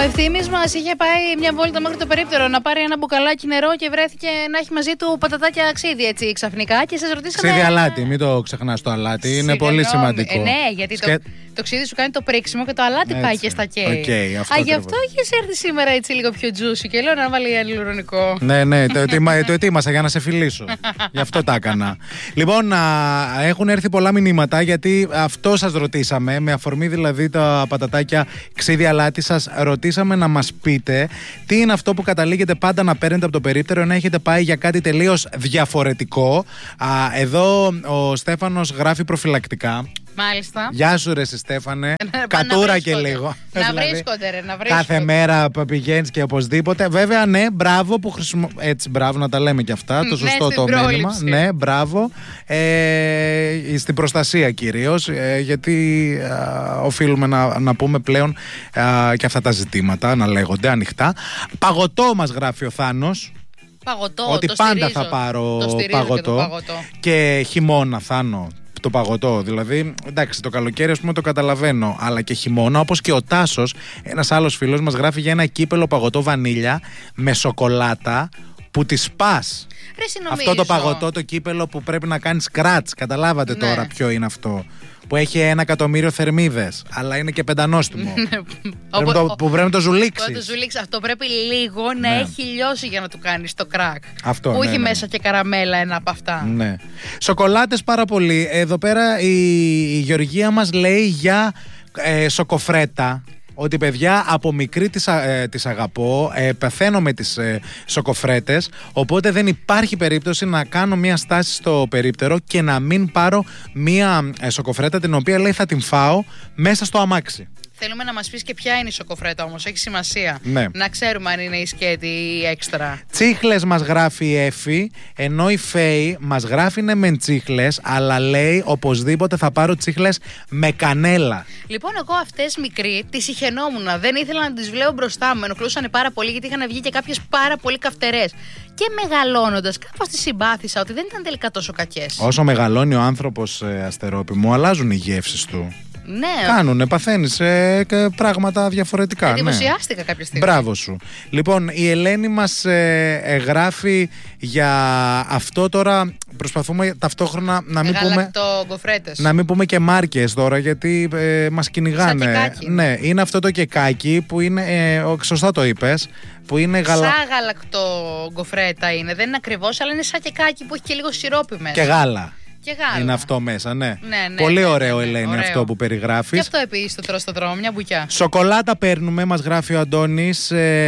Ευθύμης μας είχε πάει μια βόλτα μέχρι το περίπτερο να πάρει ένα μπουκαλάκι νερό και βρέθηκε να έχει μαζί του πατατάκια ξύδι έτσι ξαφνικά και σας ρωτήσαμε. Ξύδι αλάτι, μην το ξεχνάς το αλάτι, είναι πολύ σημαντικό. Ναι, γιατί το ξύδι σου κάνει το πρίξιμο και το αλάτι πάει και στα κέι. Okay, γι' αυτό έχεις έρθει σήμερα έτσι λίγο πιο juicy και λέω να βάλει αλληλουρονικό. Ναι, το ετοίμασα για να σε φιλήσω. Γι' αυτό τα έκανα. Λοιπόν, έχουν έρθει πολλά μηνύματα γιατί αυτό σας ρωτήσαμε, με αφορμή δηλαδή τα πατατάκια ξύδι αλάτι, σας ρωτήσαμε να μας πείτε τι είναι αυτό που καταλήγετε πάντα να παίρνετε από το περίπτερο να έχετε πάει για κάτι τελείως διαφορετικό. Εδώ ο Στέφανος γράφει προφυλακτικά. Μάλιστα. Γεια σου ρε Στέφανε. Κατούρα και λίγο. Να βρίσκονται ρε, να βρίσκονται. Κάθε μέρα πηγαίνεις και οπωσδήποτε. Βέβαια ναι, μπράβο που έτσι μπράβο να τα λέμε και αυτά. Το σωστό το μήνυμα. Ναι, μπράβο. Στην προστασία κυρίως. Γιατί οφείλουμε να πούμε πλέον και αυτά τα ζητήματα να λέγονται ανοιχτά. Παγωτό μας γράφει ο Θάνος. Παγωτό, ότι πάντα θα πάρω παγωτό. Και χειμώνα Θάνο. Το παγωτό, δηλαδή, εντάξει, το καλοκαίρι ας πούμε το καταλαβαίνω, αλλά και χειμώνα, όπως και ο Τάσος, ένας άλλος φίλος μας γράφει για ένα κύπελο παγωτό βανίλια με σοκολάτα που τη σπάς. Αυτό το παγωτό, το κύπελο που πρέπει να κάνεις σκράτς, καταλάβατε τώρα ποιο είναι αυτό. Που έχει 1 εκατομμύριο θερμίδες, αλλά είναι και πεντανόστιμο. Που πρέπει να το ζουλήξεις. Αυτό πρέπει λίγο να έχει λιώσει για να του κάνεις το κρακ. Αυτό, που έχει μέσα και καραμέλα ένα από αυτά. Ναι. Σοκολάτες πάρα πολύ. Εδώ πέρα η Γεωργία μας λέει για σοκοφρέτα. Ότι παιδιά από μικρή τις αγαπώ, πεθαίνω με τις σοκοφρέτες, οπότε δεν υπάρχει περίπτωση να κάνω μια στάση στο περίπτερο και να μην πάρω μια σοκοφρέτα την οποία λέει θα την φάω μέσα στο αμάξι. Θέλουμε να μας πεις και ποια είναι η σοκοφρέτα όμως, έχει σημασία. Ναι. Να ξέρουμε αν είναι η σκέτη ή έξτρα. Τσίχλες μας γράφει η Εφη, ενώ η Φέη μας γράφει είναι με τσίχλες, αλλά λέει οπωσδήποτε θα πάρω τσίχλες με κανέλα. Λοιπόν, εγώ αυτές μικρή τις ηχαινόμουν. Δεν ήθελα να τις βλέπω μπροστά μου. Με ενοχλούσαν πάρα πολύ γιατί είχαν βγει και κάποιες πάρα πολύ καυτερές. Και μεγαλώνοντας, κάπως τις συμπάθησα ότι δεν ήταν τελικά τόσο κακές. Όσο μεγαλώνει ο άνθρωπος, Αστερόπη μου, αλλάζουν οι γεύσεις του. Ναι. Κάνουνε, παθαίνεις πράγματα διαφορετικά. Εντυπωσιάστηκα κάποια στιγμή. Μπράβο σου. Λοιπόν, η Ελένη μας γράφει για αυτό τώρα. Προσπαθούμε ταυτόχρονα να μην πούμε και μάρκες τώρα, γιατί μας κυνηγάνε. Ναι, είναι αυτό το κεκάκι που είναι, σωστά το είπες, που είναι σαν γαλακτό γκοφρέτα είναι. Δεν είναι ακριβώς, αλλά είναι σαν κεκάκι που έχει και λίγο σιρόπι μέσα. Και γάλα. Και γάλα. Είναι αυτό μέσα, ναι. Πολύ ωραίο, Ελένη, ωραίο. Αυτό που περιγράφεις. Και αυτό επίσης το τρώω στο δρόμο, μια μπουκιά. Σοκολάτα παίρνουμε, μας γράφει ο Αντώνης.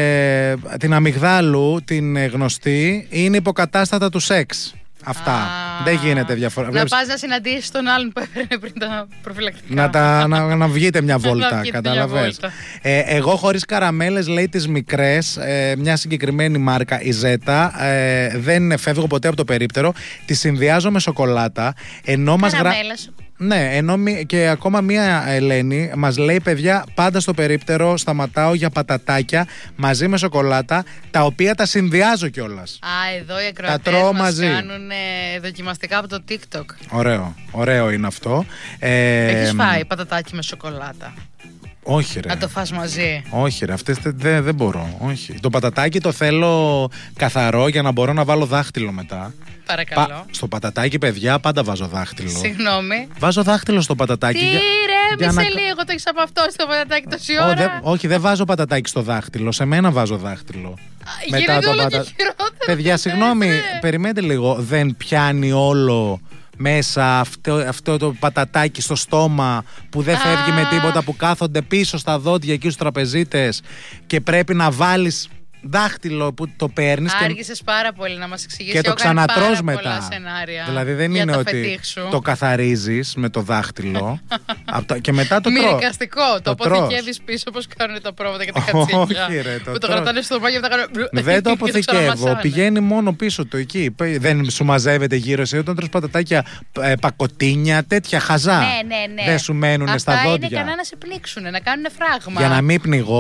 Την αμυγδάλου, την γνωστή, είναι υποκατάστατα του σεξ. Αυτά. Δεν γίνεται διαφορετικά. Να πας να συναντήσεις τον άλλον που έφερε πριν τα προφυλακτικά. Να βγείτε μια βόλτα, καταλαβες. Εγώ χωρίς καραμέλες, λέει τις μικρές, μια συγκεκριμένη μάρκα, η Ζέτα, δεν φεύγω ποτέ από το περίπτερο. Τη συνδυάζω με σοκολάτα. Ενώ μας ναι, ενώ και ακόμα μία Ελένη μας λέει, παιδιά, πάντα στο περίπτερο σταματάω για πατατάκια μαζί με σοκολάτα, τα οποία τα συνδυάζω κιόλας. Εδώ οι ακροατές μας κάνουν δοκιμαστικά από το TikTok. Ωραίο είναι αυτό. Έχεις φάει πατατάκι με σοκολάτα? Όχι ρε. Να το φας μαζί? Όχι ρε, αυτές δεν μπορώ. Όχι. Το πατατάκι το θέλω καθαρό για να μπορώ να βάλω δάχτυλο μετά. Παρακαλώ. Στο πατατάκι, παιδιά, πάντα βάζω δάχτυλο. Συγγνώμη. Βάζω δάχτυλο στο πατατάκι. Τι ρε, μισέ λίγο, το έχεις από αυτό στο πατατάκι τόση ώρα. Όχι, δεν βάζω πατατάκι στο δάχτυλο. Σε μένα βάζω δάχτυλο. Γίνεται όλο και χειρότερο. Παιδιά, συγγνώμη, περιμένετε λίγο. Δεν πιάνει όλο μέσα αυτό το πατατάκι στο στόμα που δεν φεύγει με τίποτα, που κάθονται πίσω στα δόντια εκεί στους τραπεζίτες και πρέπει να βάλεις δάχτυλο που το παίρνεις. Άργησες πάρα πολύ να μας εξηγήσεις. Και το ξανατρως μετά. Δηλαδή δεν είναι ότι το καθαρίζεις με το δάχτυλο και μετά το τρως. Μυρικαστικό. Το αποθηκεύεις πίσω όπως κάνουν τα πρόβατα και τα κατσίκια. Που το κρατάνε στο μάγιο και τα κάνουν. Δεν το αποθηκεύω. Πηγαίνει μόνο πίσω του εκεί. Δεν σου μαζεύεται γύρω εσύ όταν τρως πατατάκια, πακοτίνια, τέτοια χαζά. Ναι. Δεν σου μένουν στα δόντια. Είναι κανένα να σε πνίξουν, να κάνουν φράγμα. Για να μην πνιγώ.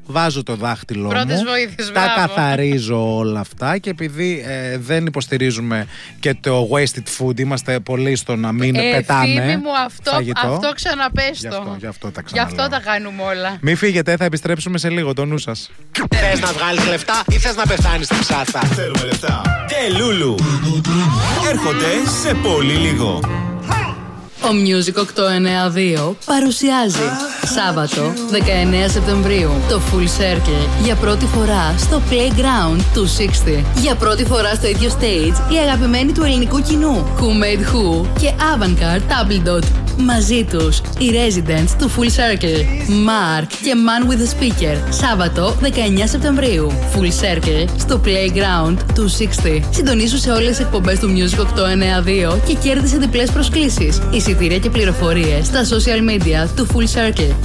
βάζω το δάχτυλό Πρώτες μου, βοήθειες, τα μπράβο. καθαρίζω όλα αυτά και επειδή δεν υποστηρίζουμε και το wasted food, είμαστε πολύ στο να μην πετάμε Ευθύμη μου, φαγητό. αυτό ξαναπες το. Γι' αυτό τα κάνουμε όλα. Μην φύγετε, θα επιστρέψουμε σε λίγο, το νου σας. Θες να βγάλεις λεφτά ή θες να πεθάνεις στην ψάστα? Θέλουμε λεφτά. Τελούλου. Έρχονται σε πολύ λίγο. Ο Music 892 παρουσιάζει Σάββατο 19 Σεπτεμβρίου το Full Circle για πρώτη φορά στο Playground του 60. Για πρώτη φορά στο ίδιο stage οι αγαπημένοι του ελληνικού κοινού Who Made Who και Avantgarde Tabledot. Μαζί τους οι Residents του Full Circle, Mark και Man with a Speaker. Σάββατο 19 Σεπτεμβρίου. Full Circle στο Playground του 60. Συντονίσου σε όλες τις εκπομπές του Music 892 και κέρδισε διπλές προσκλήσεις. Εισιτήρια και πληροφορίες στα social media του Full Circle.